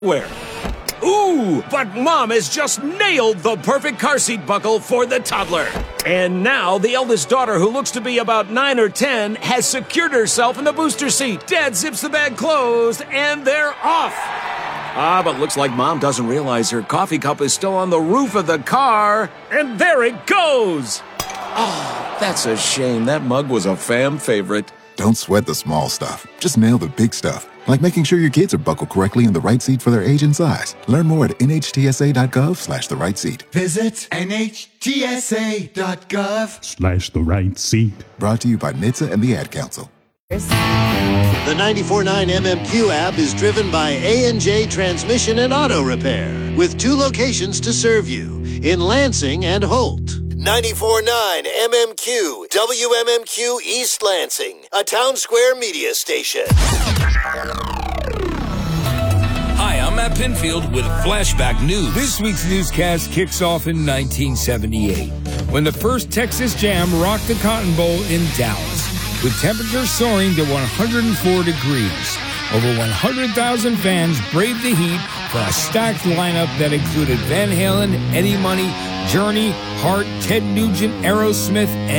Where? Ooh, but Mom has just nailed the perfect car seat buckle for the toddler. And now the eldest daughter, who looks to be about 9 or 10, has secured herself in the booster seat. Dad zips the bag closed, and they're off. But looks like Mom doesn't realize her coffee cup is still on the roof of the car. And there it goes. Oh, that's a shame. That mug was a fam favorite. Don't sweat the small stuff. Just nail the big stuff. Like making sure your kids are buckled correctly in the right seat for their age and size. Learn more at nhtsa.gov/the right seat. Visit nhtsa.gov/the right seat. Brought to you by NHTSA and the Ad Council. The 94.9 MMQ app is driven by A&J Transmission and Auto Repair, with 2 locations to serve you, in Lansing and Holt. 94.9 MMQ, WMMQ East Lansing, a Town Square media station. Hi, I'm Matt Pinfield with Flashback News. This week's newscast kicks off in 1978, when the first Texas Jam rocked the Cotton Bowl in Dallas, with temperatures soaring to 104 degrees. Over 100,000 fans braved the heat for a stacked lineup that included Van Halen, Eddie Money, Journey, Heart, Ted Nugent, Aerosmith, and